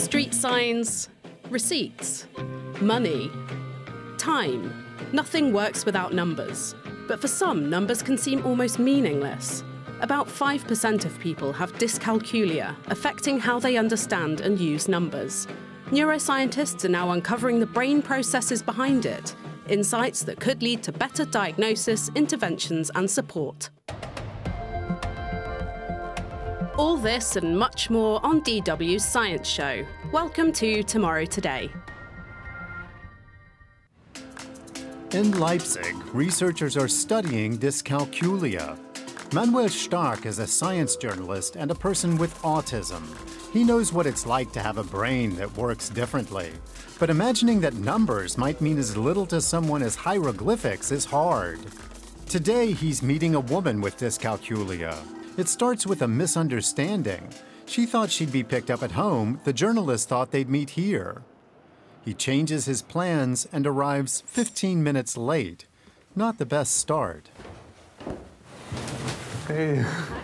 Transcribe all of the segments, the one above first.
Street signs, receipts, money, time. Nothing works without numbers. But for some, numbers can seem almost meaningless. About 5% of people have dyscalculia, affecting how they understand and use numbers. Neuroscientists are now uncovering the brain processes behind it, insights that could lead to better diagnosis, interventions, and support. All this and much more on DW's Science Show. Welcome to Tomorrow Today. In Leipzig, researchers are studying dyscalculia. Manuel Stark is a science journalist and a person with autism. He knows what it's like to have a brain that works differently. But imagining that numbers might mean as little to someone as hieroglyphics is hard. Today, he's meeting a woman with dyscalculia. It starts with a misunderstanding. She thought she'd be picked up at home. The journalist thought they'd meet here. He changes his plans and arrives 15 minutes late. Not the best start. Hey.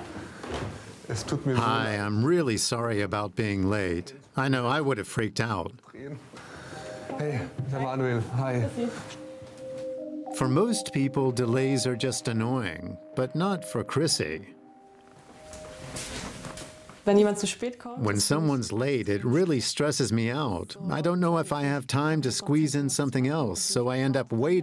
Hi, I'm really sorry about being late. I know I would have freaked out. Hey, Manuel. Hi. For most people, delays are just annoying, but not for Chrissy. When someone's late, it really stresses me out. I don't know if I have time to squeeze in something else, so I end up waiting